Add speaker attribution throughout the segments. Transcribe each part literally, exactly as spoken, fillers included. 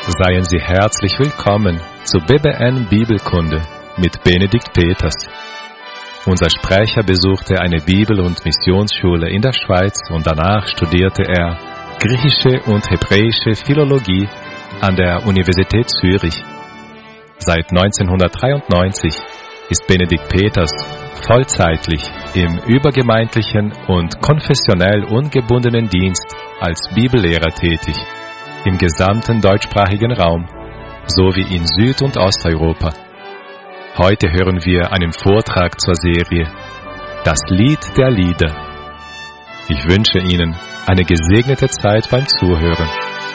Speaker 1: Seien Sie herzlich willkommen zu B B N Bibelkunde mit Benedikt Peters. Unser Sprecher besuchte eine Bibel- und Missionsschule in der Schweiz und danach studierte er griechische und hebräische Philologie an der Universität Zürich. Seit neunzehnhundertdreiundneunzig ist Benedikt Peters vollzeitlich im übergemeindlichen und konfessionell ungebundenen Dienst als Bibellehrer tätig, im gesamten deutschsprachigen Raum, sowie in Süd- und Osteuropa. Heute hören wir einen Vortrag zur Serie Das Lied der Lieder. Ich wünsche Ihnen eine gesegnete Zeit beim Zuhören.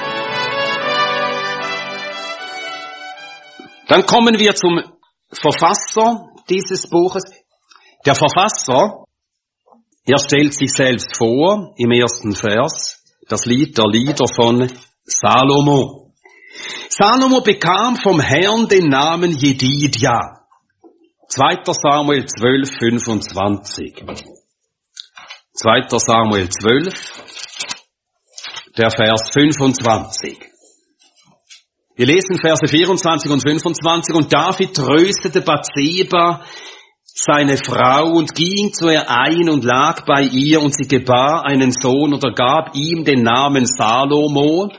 Speaker 2: Dann kommen wir zum Verfasser dieses Buches. Der Verfasser, er stellt sich selbst vor im ersten Vers, das Lied der Lieder von Salomo. Salomo bekam vom Herrn den Namen Jedidja. zweiter Samuel zwölf, fünfundzwanzig. zweiter Samuel zwölf, der Vers fünfundzwanzig. Wir lesen Verse vierundzwanzig und fünfundzwanzig. Und David tröstete Bathseba, seine Frau, und ging zu ihr ein und lag bei ihr, und sie gebar einen Sohn und er gab ihm den Namen Salomo.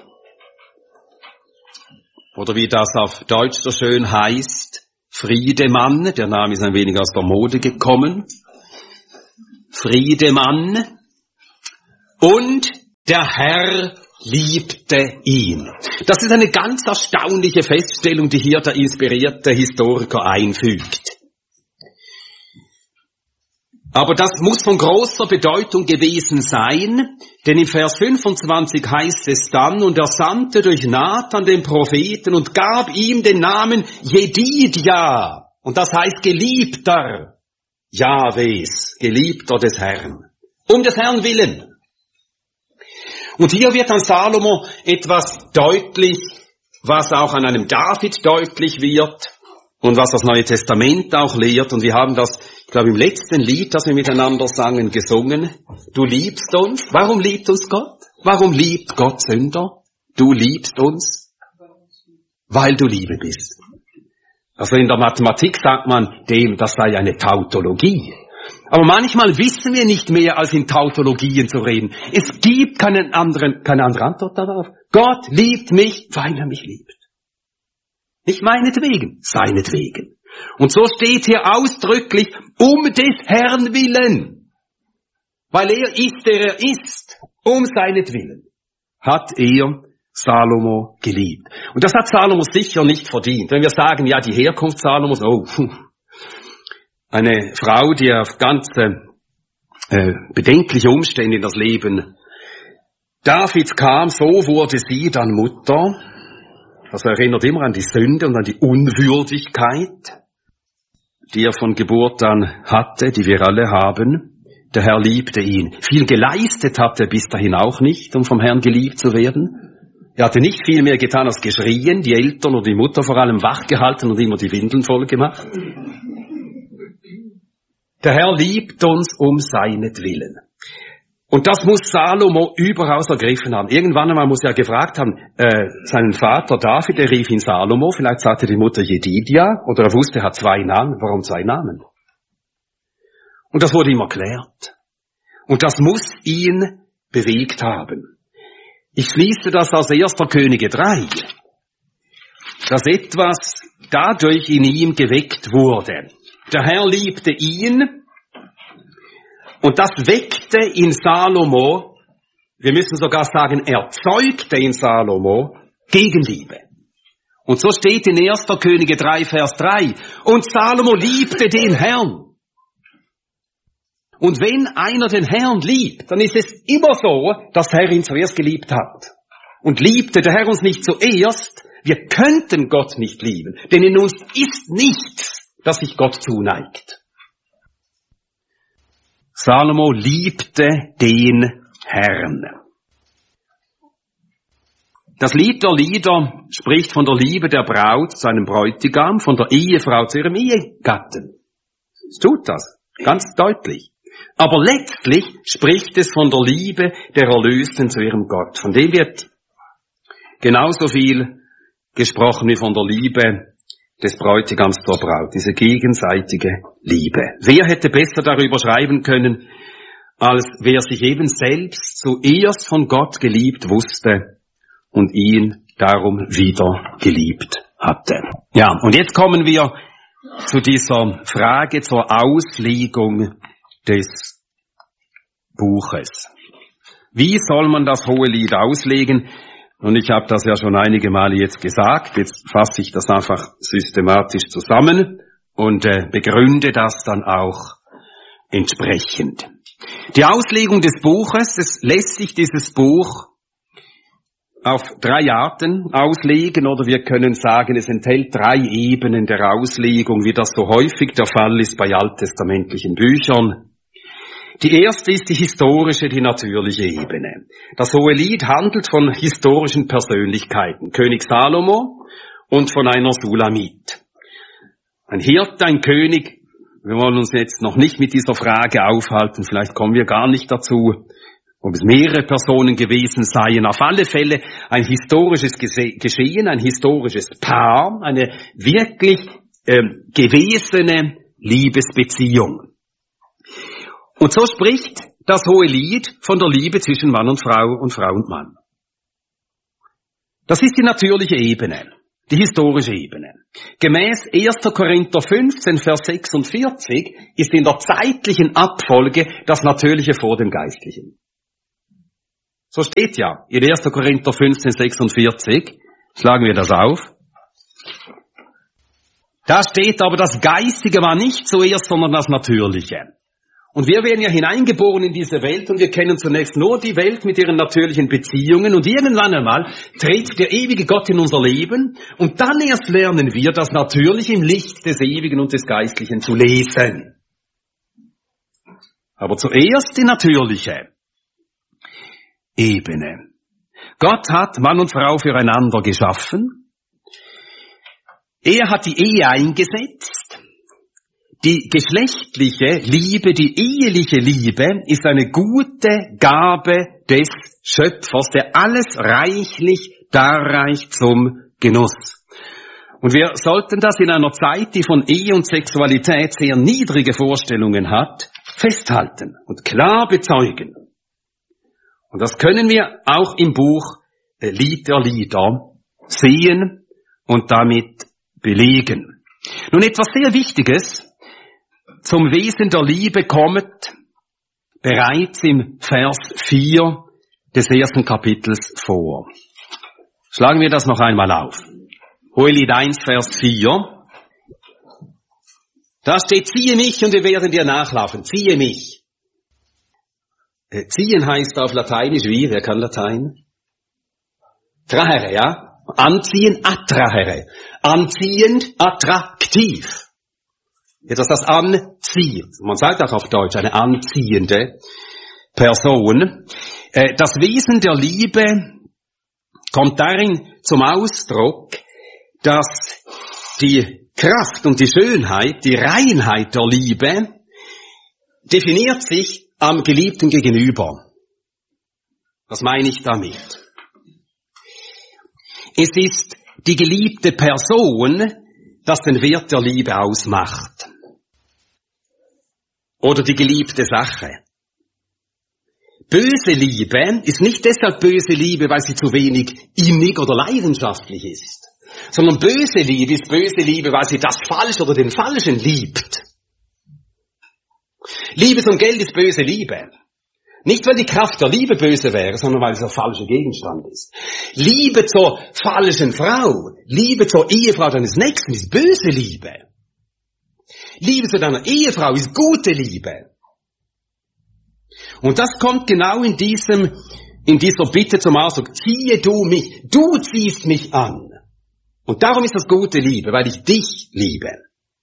Speaker 2: Oder wie das auf Deutsch so schön heißt, Friedemann. Der Name ist ein wenig aus der Mode gekommen. Friedemann. Und der Herr liebte ihn. Das ist eine ganz erstaunliche Feststellung, die hier der inspirierte Historiker einfügt. Aber das muss von großer Bedeutung gewesen sein, denn im Vers fünfundzwanzig heißt es dann, und er sandte durch Nathan den Propheten und gab ihm den Namen Jedidja. Und das heißt Geliebter Jahwes, Geliebter des Herrn. Um des Herrn willen. Und hier wird an Salomo etwas deutlich, was auch an einem David deutlich wird und was das Neue Testament auch lehrt. Und wir haben das, ich glaube, im letzten Lied, das wir miteinander sangen, gesungen. Du liebst uns. Warum liebt uns Gott? Warum liebt Gott Sünder? Du liebst uns, weil du Liebe bist. Also in der Mathematik sagt man dem, das sei eine Tautologie. Aber manchmal wissen wir nicht mehr, als in Tautologien zu reden. Es gibt keinen anderen, keine andere Antwort darauf. Gott liebt mich, weil er mich liebt. Nicht meinetwegen, seinetwegen. Und so steht hier ausdrücklich, um des Herrn willen. Weil er ist, der er ist, um seinetwillen, hat er Salomo geliebt. Und das hat Salomo sicher nicht verdient. Wenn wir sagen, ja, die Herkunft Salomos, oh, eine Frau, die auf ganz äh, bedenkliche Umstände in das Leben Davids kam, so wurde sie dann Mutter. Das erinnert immer an die Sünde und an die Unwürdigkeit, die er von Geburt an hatte, die wir alle haben. Der Herr liebte ihn. Viel geleistet hat er bis dahin auch nicht, um vom Herrn geliebt zu werden. Er hatte nicht viel mehr getan als geschrien, die Eltern oder die Mutter vor allem wachgehalten und immer die Windeln voll gemacht. Der Herr liebt uns um seinetwillen. Und das muss Salomo überaus ergriffen haben. Irgendwann einmal muss er gefragt haben, äh, seinen Vater David, er rief ihn Salomo, vielleicht sagte die Mutter Jedidja, oder er wusste, er hat zwei Namen. Warum zwei Namen? Und das wurde ihm erklärt. Und das muss ihn bewegt haben. Ich schließe das aus erster Könige drei, dass etwas dadurch in ihm geweckt wurde. Der Herr liebte ihn und das weckte in Salomo, wir müssen sogar sagen, erzeugte in Salomo Gegenliebe. Und so steht in erster Könige drei, Vers drei, und Salomo liebte den Herrn. Und wenn einer den Herrn liebt, dann ist es immer so, dass der Herr ihn zuerst geliebt hat. Und liebte der Herr uns nicht zuerst, wir könnten Gott nicht lieben, denn in uns ist nichts, dass sich Gott zuneigt. Salomo liebte den Herrn. Das Lied der Lieder spricht von der Liebe der Braut zu seinem Bräutigam, von der Ehefrau zu ihrem Ehegatten. Es tut das, ganz deutlich. Aber letztlich spricht es von der Liebe der Erlösten zu ihrem Gott. Von dem wird genauso viel gesprochen wie von der Liebe des Bräutigams zur Braut, diese gegenseitige Liebe. Wer hätte besser darüber schreiben können, als wer sich eben selbst zuerst von Gott geliebt wusste und ihn darum wieder geliebt hatte. Ja, und jetzt kommen wir zu dieser Frage, zur Auslegung des Buches. Wie soll man das Hohelied auslegen? Und ich habe das ja schon einige Male jetzt gesagt. Jetzt fasse ich das einfach systematisch zusammen und äh, begründe das dann auch entsprechend. Die Auslegung des Buches, es lässt sich dieses Buch auf drei Arten auslegen, oder wir können sagen, es enthält drei Ebenen der Auslegung, wie das so häufig der Fall ist bei alttestamentlichen Büchern. Die erste ist die historische, die natürliche Ebene. Das Hohelied handelt von historischen Persönlichkeiten, König Salomo und von einer Sulamit. Ein Hirte, ein König, wir wollen uns jetzt noch nicht mit dieser Frage aufhalten, vielleicht kommen wir gar nicht dazu, ob es mehrere Personen gewesen seien. Auf alle Fälle ein historisches Geschehen, ein historisches Paar, eine wirklich ähm, gewesene Liebesbeziehung. Und so spricht das Hohelied von der Liebe zwischen Mann und Frau und Frau und Mann. Das ist die natürliche Ebene, die historische Ebene. Gemäß erster Korinther fünfzehn, Vers sechsundvierzig ist in der zeitlichen Abfolge das Natürliche vor dem Geistlichen. So steht ja in erster Korinther fünfzehn, sechsundvierzig. Schlagen wir das auf. Da steht aber, das Geistige war nicht zuerst, sondern das Natürliche. Und wir werden ja hineingeboren in diese Welt und wir kennen zunächst nur die Welt mit ihren natürlichen Beziehungen und irgendwann einmal tritt der ewige Gott in unser Leben und dann erst lernen wir, das Natürliche im Licht des Ewigen und des Geistlichen zu lesen. Aber zuerst die natürliche Ebene. Gott hat Mann und Frau füreinander geschaffen. Er hat die Ehe eingesetzt. Die geschlechtliche Liebe, die eheliche Liebe ist eine gute Gabe des Schöpfers, der alles reichlich darreicht zum Genuss. Und wir sollten das in einer Zeit, die von Ehe und Sexualität sehr niedrige Vorstellungen hat, festhalten und klar bezeugen. Und das können wir auch im Buch Lied der Lieder sehen und damit belegen. Nun etwas sehr Wichtiges zum Wesen der Liebe kommt bereits im Vers vier des ersten Kapitels vor. Schlagen wir das noch einmal auf. Hohelied eins, Vers vier. Da steht, ziehe mich und wir werden dir nachlaufen. Ziehe mich. Äh, ziehen heißt auf Lateinisch wie? Wer kann Latein? Trahere, ja? Anziehen, attrahere. Anziehend, attraktiv. Etwas, das anzieht. Man sagt auch auf Deutsch, eine anziehende Person. Das Wesen der Liebe kommt darin zum Ausdruck, dass die Kraft und die Schönheit, die Reinheit der Liebe definiert sich am Geliebten gegenüber. Was meine ich damit? Es ist die geliebte Person, das den Wert der Liebe ausmacht. Oder die geliebte Sache. Böse Liebe ist nicht deshalb böse Liebe, weil sie zu wenig innig oder leidenschaftlich ist, sondern böse Liebe ist böse Liebe, weil sie das Falsche oder den Falschen liebt. Liebe zum Geld ist böse Liebe. Nicht, weil die Kraft der Liebe böse wäre, sondern weil es der falsche Gegenstand ist. Liebe zur falschen Frau, Liebe zur Ehefrau deines Nächsten ist böse Liebe. Liebe zu deiner Ehefrau ist gute Liebe. Und das kommt genau in diesem, in dieser Bitte zum Ausdruck. Ziehe du mich, du ziehst mich an. Und darum ist das gute Liebe, weil ich dich liebe.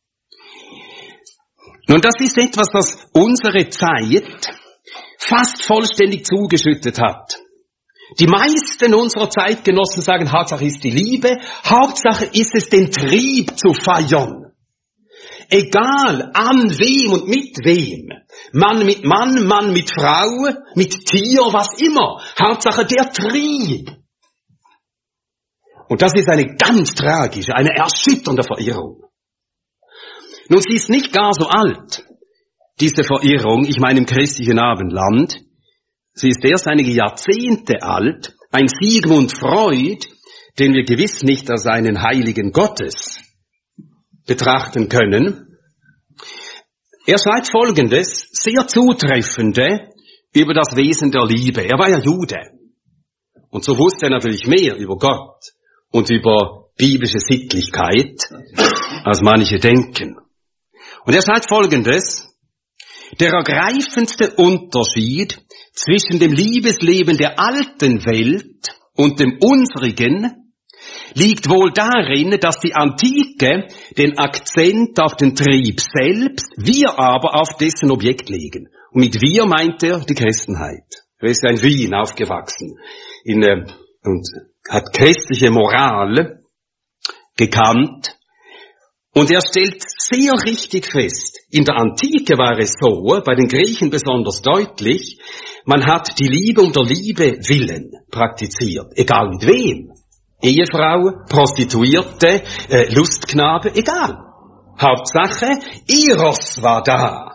Speaker 2: Nun, das ist etwas, das unsere Zeit fast vollständig zugeschüttet hat. Die meisten unserer Zeitgenossen sagen, Hauptsache ist die Liebe, Hauptsache ist es, den Trieb zu feiern. Egal an wem und mit wem. Mann mit Mann, Mann mit Frau, mit Tier, was immer. Hauptsache der Trieb. Und das ist eine ganz tragische, eine erschütternde Verirrung. Nun, sie ist nicht gar so alt, diese Verirrung, ich meine im christlichen Abendland. Sie ist erst einige Jahrzehnte alt. Ein Sigmund Freud, den wir gewiss nicht als einen Heiligen Gottes betrachten können. Er schreibt Folgendes, sehr Zutreffende über das Wesen der Liebe. Er war ja Jude. Und so wusste er natürlich mehr über Gott und über biblische Sittlichkeit, als manche denken. Und er sagt Folgendes, der ergreifendste Unterschied zwischen dem Liebesleben der alten Welt und dem unsrigen liegt wohl darin, dass die Antike den Akzent auf den Trieb selbst, wir aber auf dessen Objekt legen. Und mit wir meint er die Christenheit. Er ist ja in Wien aufgewachsen in, äh, und hat christliche Moral gekannt. Und er stellt sehr richtig fest, in der Antike war es so, bei den Griechen besonders deutlich, man hat die Liebe um der Liebe willen praktiziert, egal mit wem. Ehefrau, Prostituierte, äh, Lustknabe, egal. Hauptsache, Eros war da.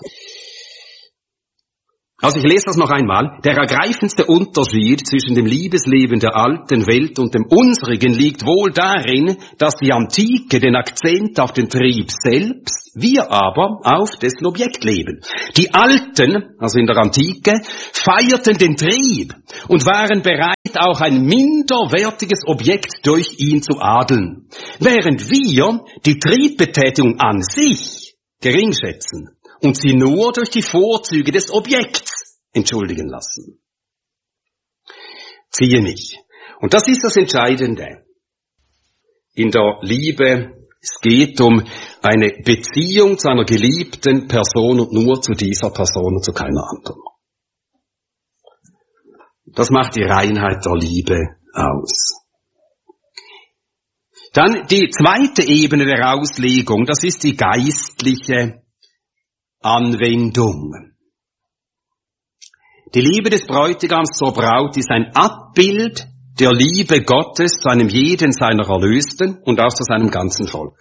Speaker 2: Also ich lese das noch einmal. Der ergreifendste Unterschied zwischen dem Liebesleben der alten Welt und dem unsrigen liegt wohl darin, dass die Antike den Akzent auf den Trieb selbst, wir aber auf dessen Objekt leben. Die Alten, also in der Antike, feierten den Trieb und waren bereit, auch ein minderwertiges Objekt durch ihn zu adeln, während wir die Triebbetätigung an sich geringschätzen und sie nur durch die Vorzüge des Objekts entschuldigen lassen. Ziehe mich. Und das ist das Entscheidende in der Liebe. Es geht um eine Beziehung zu einer geliebten Person und nur zu dieser Person und zu keiner anderen. Das macht die Reinheit der Liebe aus. Dann die zweite Ebene der Auslegung, das ist die geistliche Anwendung. Die Liebe des Bräutigams zur Braut ist ein Abbild der Liebe Gottes zu einem jeden seiner Erlösten und auch zu seinem ganzen Volk.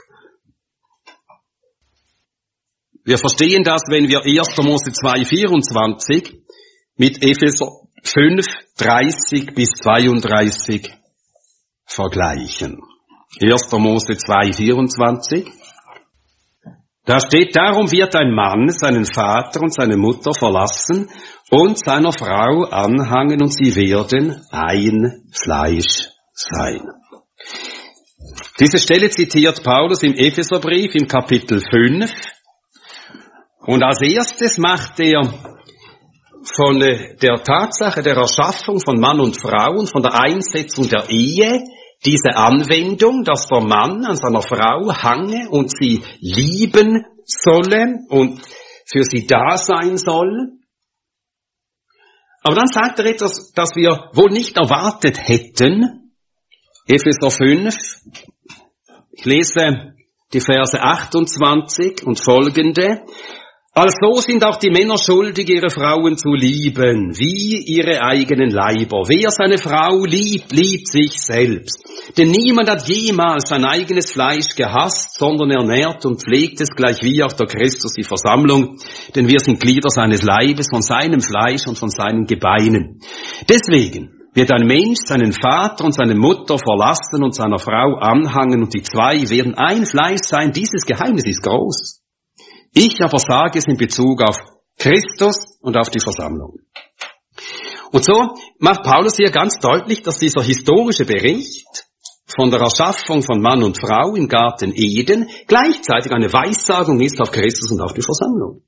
Speaker 2: Wir verstehen das, wenn wir erster Mose zwei vierundzwanzig mit Epheser fünf dreißig bis zweiunddreißig vergleichen. erster Mose zwei vierundzwanzig. Da steht, darum wird ein Mann seinen Vater und seine Mutter verlassen und seiner Frau anhangen und sie werden ein Fleisch sein. Diese Stelle zitiert Paulus im Epheserbrief im Kapitel fünf. Und als erstes macht er von der Tatsache der Erschaffung von Mann und Frau und von der Einsetzung der Ehe diese Anwendung, dass der Mann an seiner Frau hange und sie lieben solle und für sie da sein soll. Aber dann sagt er etwas, das wir wohl nicht erwartet hätten. Epheser fünf. Ich lese die Verse achtundzwanzig und folgende. Also sind auch die Männer schuldig, ihre Frauen zu lieben, wie ihre eigenen Leiber. Wer seine Frau liebt, liebt sich selbst. Denn niemand hat jemals sein eigenes Fleisch gehasst, sondern ernährt und pflegt es gleich wie auch der Christus die Versammlung. Denn wir sind Glieder seines Leibes, von seinem Fleisch und von seinen Gebeinen. Deswegen wird ein Mensch seinen Vater und seine Mutter verlassen und seiner Frau anhangen und die zwei werden ein Fleisch sein. Dieses Geheimnis ist groß. Ich aber sage es in Bezug auf Christus und auf die Versammlung. Und so macht Paulus hier ganz deutlich, dass dieser historische Bericht von der Erschaffung von Mann und Frau im Garten Eden gleichzeitig eine Weissagung ist auf Christus und auf die Versammlung.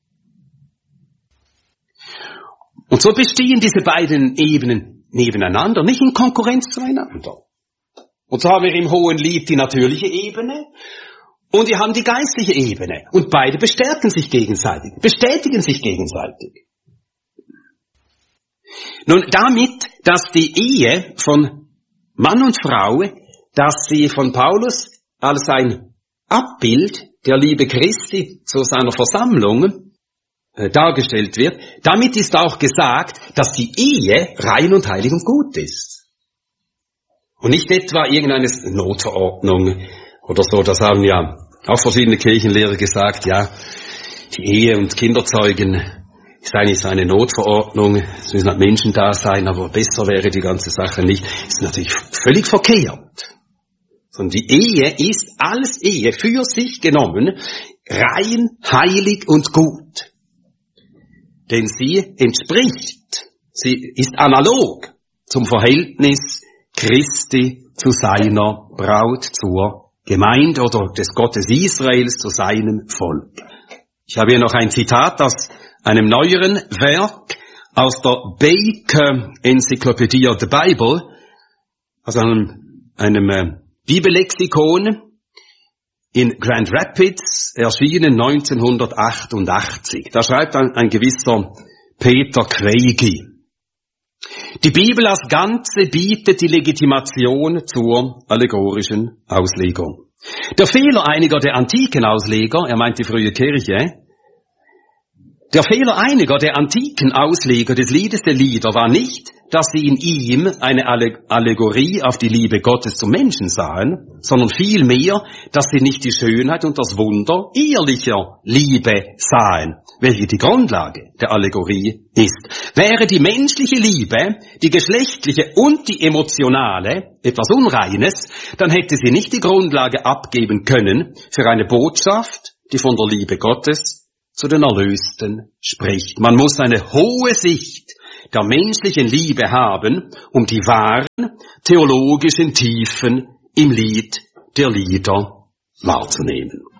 Speaker 2: Und so bestehen diese beiden Ebenen nebeneinander, nicht in Konkurrenz zueinander. Und so haben wir im hohen Lied die natürliche Ebene und wir haben die geistliche Ebene. Und beide bestärken sich gegenseitig, bestätigen sich gegenseitig. Nun, damit, dass die Ehe von Mann und Frau, dass sie von Paulus als ein Abbild der Liebe Christi zu seiner Versammlung äh, dargestellt wird, damit ist auch gesagt, dass die Ehe rein und heilig und gut ist. Und nicht etwa irgendeine Notverordnung oder so. Das haben ja auch verschiedene Kirchenlehrer gesagt, ja, die Ehe und Kinderzeugen ist eigentlich so eine Notverordnung. Es müssen halt Menschen da sein, aber besser wäre die ganze Sache nicht. Das ist natürlich völlig verkehrt. Sondern die Ehe ist als Ehe für sich genommen rein, heilig und gut. Denn sie entspricht, sie ist analog zum Verhältnis Christi zu seiner Braut, zur Gemeinde oder des Gottes Israels zu seinem Volk. Ich habe hier noch ein Zitat aus einem neueren Werk aus der Baker Encyclopedia of the Bible, also einem, einem äh, Bibellexikon in Grand Rapids, erschienen neunzehnhundertachtundachtzig. Da schreibt ein, ein gewisser Peter Craigie: Die Bibel als Ganze bietet die Legitimation zur allegorischen Auslegung. Der Fehler einiger der antiken Ausleger, er meint die frühe Kirche, der Fehler einiger der antiken Ausleger des Liedes der Lieder war nicht, dass sie in ihm eine Allegorie auf die Liebe Gottes zum Menschen sahen, sondern vielmehr, dass sie nicht die Schönheit und das Wunder ehrlicher Liebe sahen, welche die Grundlage der Allegorie ist. Wäre die menschliche Liebe, die geschlechtliche und die emotionale etwas Unreines, dann hätte sie nicht die Grundlage abgeben können für eine Botschaft, die von der Liebe Gottes zu den Erlösten spricht. Man muss eine hohe Sicht der menschlichen Liebe haben, um die wahren theologischen Tiefen im Lied der Lieder wahrzunehmen.